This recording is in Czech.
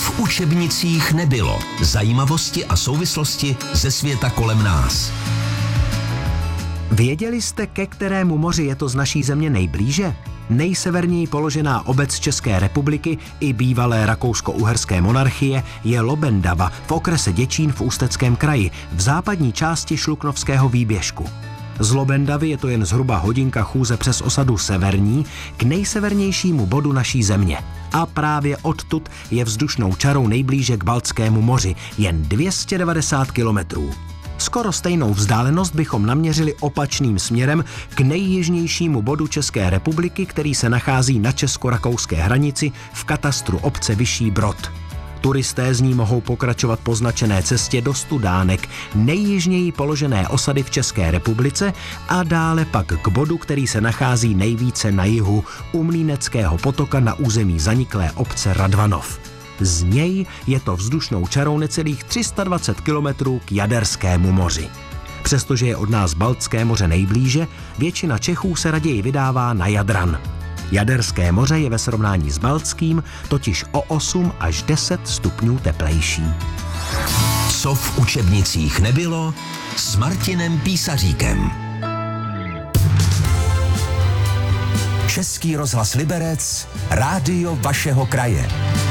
v učebnicích nebylo. Zajímavosti a souvislosti ze světa kolem nás. Věděli jste, ke kterému moři je to z naší země nejblíže? Nejseverněji položená obec České republiky i bývalé rakousko-uherské monarchie je Lobendava v okrese Děčín v Ústeckém kraji, v západní části Šluknovského výběžku. Z Lobendavy je to jen zhruba hodinka chůze přes osadu Severní k nejsevernějšímu bodu naší země. A právě odtud je vzdušnou čarou nejblíže k Baltskému moři, jen 290 kilometrů. Skoro stejnou vzdálenost bychom naměřili opačným směrem k nejjižnějšímu bodu České republiky, který se nachází na česko-rakouské hranici v katastru obce Vyšší Brod. Turisté z ní mohou pokračovat po značené cestě do Studánek, nejjižněji položené osady v České republice, a dále pak k bodu, který se nachází nejvíce na jihu, u Mlýneckého potoka na území zaniklé obce Radvanov. Z něj je to vzdušnou čarou necelých 320 kilometrů k Jaderskému moři. Přestože je od nás Baltské moře nejblíže, většina Čechů se raději vydává na Jadran. Jaderské moře je ve srovnání s Baltským totiž o 8 až 10 stupňů teplejší. Co v učebnicích nebylo s Martinem Písaříkem. Český rozhlas Liberec, rádio vašeho kraje.